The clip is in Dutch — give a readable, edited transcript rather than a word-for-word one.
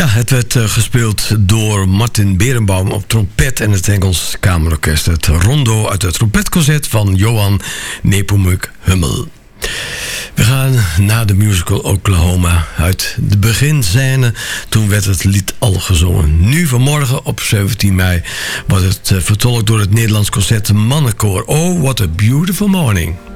Ja, het werd gespeeld door Martin Berenbaum op trompet en het Engels Kamerorkest. Het rondo uit het trompetconcert van Johan Nepomuk Hummel. We gaan naar de musical Oklahoma. Uit de beginscène, toen werd het lied al gezongen. Nu vanmorgen op 17 mei wordt het vertolkt door het Nederlands concert Mannenkoor. Oh, what a beautiful morning.